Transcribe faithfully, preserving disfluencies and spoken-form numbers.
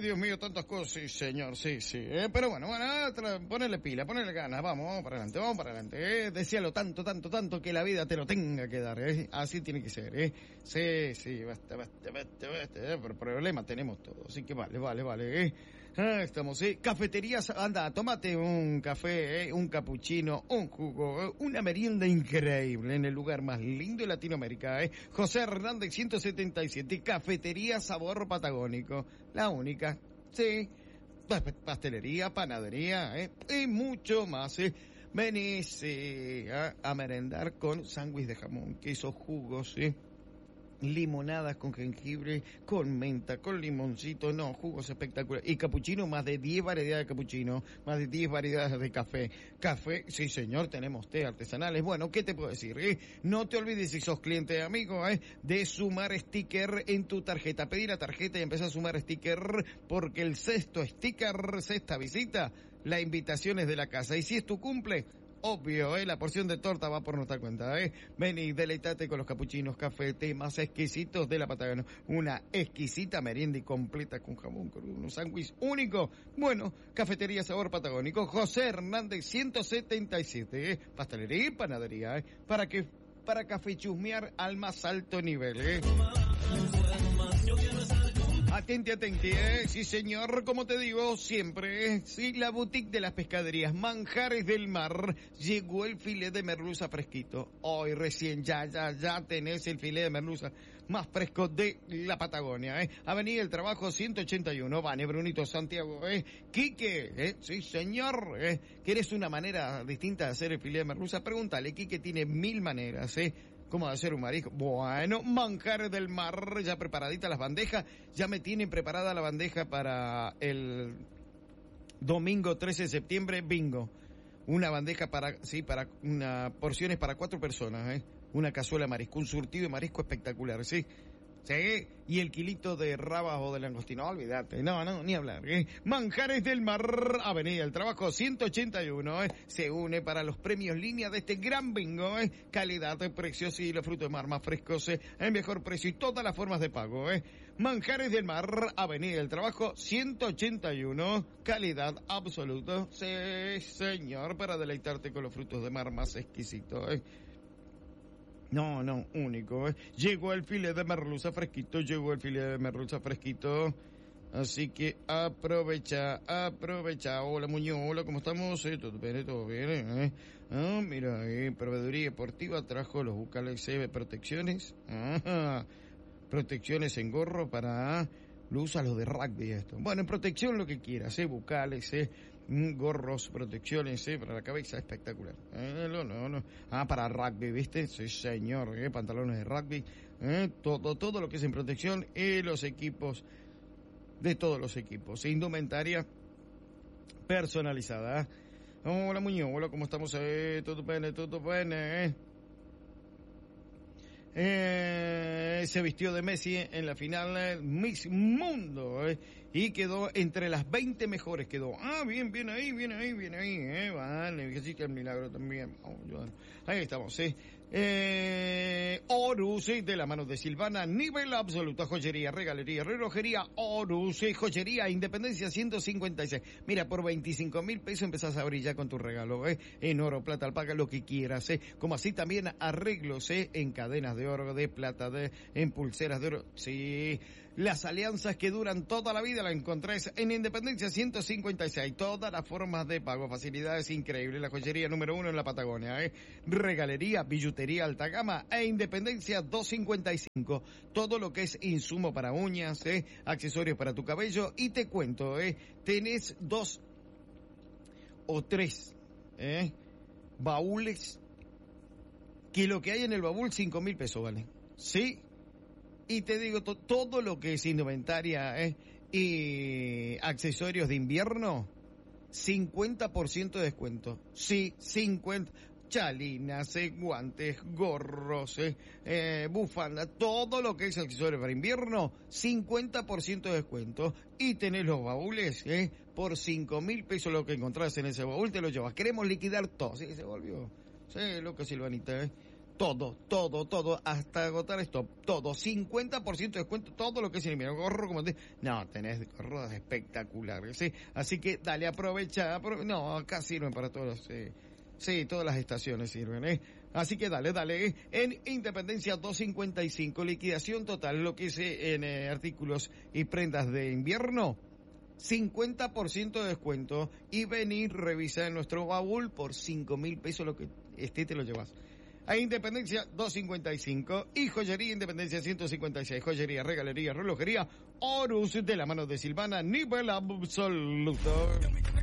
Dios mío, tantas cosas, sí, señor, sí, sí. Eh, pero bueno, bueno, tra- ponele pila, ponele ganas, vamos, vamos para adelante, vamos para adelante. Eh. Decíalo tanto, tanto, tanto que la vida te lo tenga que dar, eh. Así tiene que ser, eh. Sí, sí, basta, basta, basta, basta, eh. Pero problema tenemos todos, así que vale, vale, vale, eh. Ah, estamos, eh. Cafeterías, anda, tómate un café, eh, un capuchino, un jugo, eh, una merienda increíble en el lugar más lindo de Latinoamérica, eh. José Hernández ciento setenta y siete, Cafetería Sabor Patagónico, la única, sí, pastelería, panadería, eh, y mucho más, eh. Venís eh, a, a merendar con sándwich de jamón, queso, jugos, eh. Limonadas con jengibre, con menta, con limoncito, no, jugos espectaculares. Y capuchino, más de diez variedades de capuchino, más de diez variedades de café. Café, sí señor, tenemos té artesanales. Bueno, ¿qué te puedo decir? Eh? No te olvides, si sos cliente amigo, eh, de sumar sticker en tu tarjeta. Pedí la tarjeta y empezá a sumar sticker, porque el sexto sticker, sexta visita, la invitación es de la casa. Y si es tu cumple, obvio, ¿eh? La porción de torta va por nuestra cuenta, ¿eh? Ven y deleitate con los capuchinos, café, té más exquisitos de la Patagonia. Una exquisita merienda y completa con jamón, con unos sándwiches únicos. Bueno, Cafetería Sabor Patagónico, José Hernández ciento setenta y siete, ¿eh? Pastelería y panadería, ¿eh? Para que, para café chusmear al más alto nivel, ¿eh? Atente, atente, ¿eh? Sí, señor, como te digo, siempre, ¿eh? Sí, la boutique de las pescaderías Manjares del Mar. Llegó el filé de merluza fresquito. Hoy recién, ya, ya, ya tenés el filé de merluza más fresco de la Patagonia, ¿eh? Avenida del Trabajo ciento ochenta y uno, Bane, Brunito, Santiago, ¿eh? Quique, ¿eh? Sí, señor, ¿eh? ¿Quieres una manera distinta de hacer el filé de merluza? Pregúntale, Quique tiene mil maneras, ¿eh? ¿Cómo hacer un marisco? Bueno, Manjares del Mar, ya preparaditas las bandejas, ya me tienen preparada la bandeja para el domingo trece de septiembre, bingo. Una bandeja para, sí, para, una, porciones para cuatro personas, ¿eh? Una cazuela de marisco, un surtido de marisco espectacular, ¿sí? Sí, y el kilito de rabas o de langostino, olvídate, no, no, ni hablar, ¿eh? Manjares del Mar, Avenida del Trabajo ciento ochenta y uno, ¿eh? Se une para los premios línea de este gran bingo, ¿eh? Calidad, precios y los frutos de mar más frescos, ¿eh? El mejor precio y todas las formas de pago, ¿eh? Manjares del Mar, Avenida del Trabajo ciento ochenta y uno, calidad absoluta, sí, señor, para deleitarte con los frutos de mar más exquisitos, ¿eh? No, no, único, ¿eh? Llegó el filé de merluza fresquito, llegó el filé de merluza fresquito. Así que aprovecha, aprovecha. Hola, Muñoz, hola, ¿cómo estamos? ¿Eh? ¿Todo bien? ¿Todo bien? ¿Eh? Ah, mira, eh, Proveeduría Deportiva trajo los bucales C B protecciones. Ajá. Protecciones en gorro para... Lo usa los de rugby esto. Bueno, en protección lo que quieras, eh, bucales, eh, gorros, protecciones, eh, para la cabeza, espectacular. Eh, no, no, no. Ah, para rugby, ¿viste? Sí, señor, eh, pantalones de rugby, eh, todo, todo lo que es en protección y los equipos, de todos los equipos. Indumentaria personalizada. Hola, Muñoz, hola, ¿cómo estamos? Eh, todo bien, todo bien, eh. Eh, se vistió de Messi en la final eh, Miss Mundo, eh, y quedó entre las veinte mejores, quedó. Ah, bien, bien ahí, bien ahí, bien ahí, eh, vale, que sí que el milagro también. Oh, yo, ahí estamos, eh. Eh, Horus, eh, de la mano de Silvana, nivel absoluto, joyería, regalería, relojería, Horus, eh, joyería, Independencia ciento cincuenta y seis. Mira, por veinticinco mil pesos empezás a brillar con tu regalo, eh, en oro, plata, paga lo que quieras, eh, como así también arreglos, eh, en cadenas de oro, de plata, de, en pulseras de oro, sí, las alianzas que duran toda la vida las encontrás en Independencia ciento cincuenta y seis, todas las formas de pago, facilidades increíbles, la joyería número uno en la Patagonia, eh, regalería, billutería alta gama e Independencia doscientos cincuenta y cinco, todo lo que es insumo para uñas, eh, accesorios para tu cabello, y te cuento, eh, tenés dos o tres, eh, baúles, que lo que hay en el baúl cinco mil pesos vale, sí, y te digo to, todo lo que es indumentaria, eh, y accesorios de invierno, cincuenta por ciento de descuento, sí, cincuenta, chalinas, eh, guantes, gorros, eh, eh, bufanda, todo lo que es accesorio para invierno, cincuenta por ciento de descuento. Y tenés los baúles, eh, por cinco mil pesos lo que encontrás en ese baúl, te lo llevas. Queremos liquidar todo. Sí, se volvió. Sí, loco, Silvanita, eh. Todo, todo, todo, hasta agotar esto, todo, cincuenta por ciento de descuento, todo lo que es mira, gorro, como te, no, tenés gorros espectaculares, ¿sí? Así que dale, aprovecha, aprove- no, acá sirven para todos, sí, sí, todas las estaciones sirven, ¿eh? Así que dale, dale, ¿eh? En Independencia doscientos cincuenta y cinco, liquidación total, lo que es eh, en eh, artículos y prendas de invierno, cincuenta por ciento de descuento, y venir, revisar en nuestro baúl por cinco mil pesos, lo que esté te lo llevas. A Independencia doscientos cincuenta y cinco y Joyería Independencia ciento cincuenta y seis. Joyería, regalería, relojería, Horus de la mano de Silvana, nivel absoluto.